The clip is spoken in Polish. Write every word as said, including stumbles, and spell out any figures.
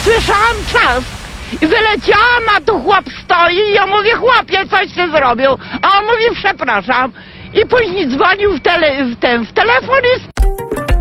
słyszałam czas i wyleciałam, a tu chłop stoi i ja mówię, chłopie, coś ty zrobił, a on mówi, przepraszam. I później dzwonił w, tele, w, ten, w telefon i